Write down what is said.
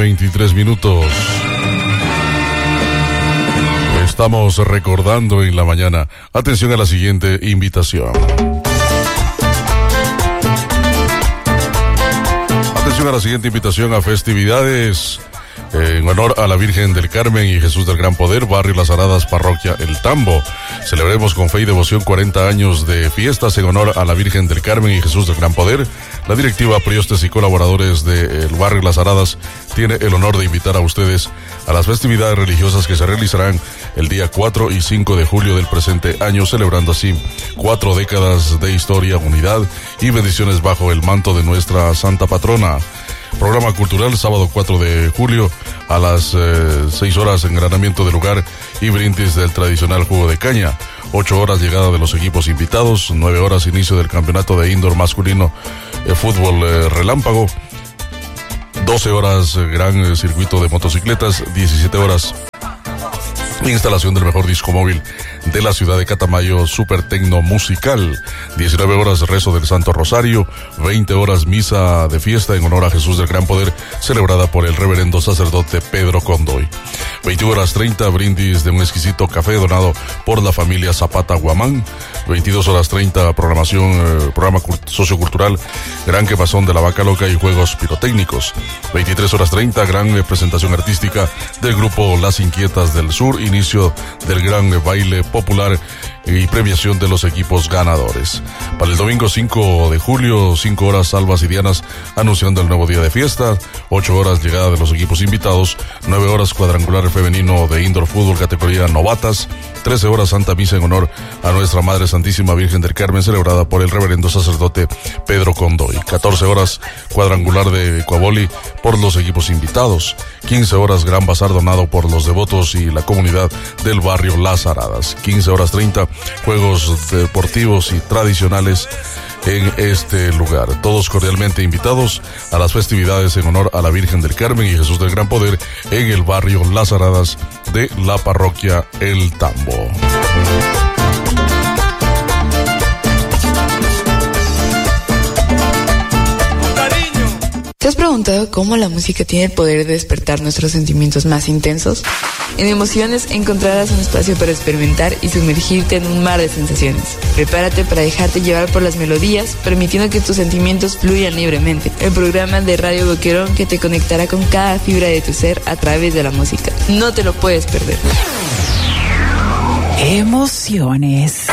23:23. Estamos recordando en la mañana. Atención a la siguiente invitación. Atención a la siguiente invitación a festividades en honor a la Virgen del Carmen y Jesús del Gran Poder, Barrio Las Aradas, Parroquia El Tambo. Celebremos con fe y devoción 40 años de fiestas en honor a la Virgen del Carmen y Jesús del Gran Poder. La directiva, priostes y colaboradores del Barrio Las Aradas tiene el honor de invitar a ustedes a las festividades religiosas que se realizarán el día 4 y 5 de julio del presente año, celebrando así 4 décadas de historia, unidad y bendiciones bajo el manto de nuestra Santa Patrona. Programa cultural, sábado 4 de julio a las 6 horas, engranamiento del lugar y brindis del tradicional jugo de caña. 8 horas llegada de los equipos invitados, 9 horas inicio del campeonato de indoor masculino fútbol relámpago, 12 horas gran circuito de motocicletas, 17 horas instalación del mejor disco móvil de la ciudad de Catamayo, Super Tecno Musical, 19 horas rezo del Santo Rosario, 20 horas misa de fiesta en honor a Jesús del Gran Poder, celebrada por el reverendo sacerdote Pedro Condoy. 21 horas 30, brindis de un exquisito café donado por la familia Zapata Guamán. 22 horas 30, programa sociocultural, gran quemazón de la Vaca Loca y juegos pirotécnicos. 23 horas 30, gran presentación artística del grupo Las Inquietas del Sur, inicio del gran baile popular y premiación de los equipos ganadores. Para el domingo 5 de julio, 5 horas salvas y dianas anunciando el nuevo día de fiesta, 8 horas llegada de los equipos invitados, 9 horas cuadrangular femenino de indoor fútbol categoría novatas, 13 horas Santa Misa en honor a nuestra Madre Santísima Virgen del Carmen, celebrada por el reverendo sacerdote Pedro Condoy. 14 horas cuadrangular de Coaboli por los equipos invitados. 15 horas gran bazar donado por los devotos y la comunidad del barrio Las Aradas. 15 horas 30 juegos deportivos y tradicionales en este lugar. Todos cordialmente invitados a las festividades en honor a la Virgen del Carmen y Jesús del Gran Poder en el barrio Las Aradas de la parroquia El Tambo. ¿Te has preguntado cómo la música tiene el poder de despertar nuestros sentimientos más intensos? En Emociones encontrarás un espacio para experimentar y sumergirte en un mar de sensaciones. Prepárate para dejarte llevar por las melodías, permitiendo que tus sentimientos fluyan libremente. El programa de Radio Boquerón que te conectará con cada fibra de tu ser a través de la música. No te lo puedes perder. Emociones.